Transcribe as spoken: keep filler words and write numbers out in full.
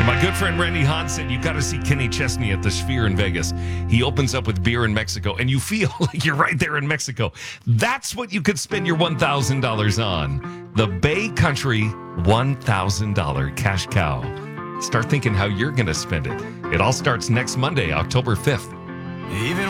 My good friend Randy Hahn said you got to see Kenny Chesney at the Sphere in Vegas. He opens up with beer in Mexico, and you feel like you're right there in Mexico. That's what you could spend your one thousand dollars on. The Bay Country one thousand dollars cash cow. Start thinking how you're going to spend it. It all starts next Monday, October fifth. Even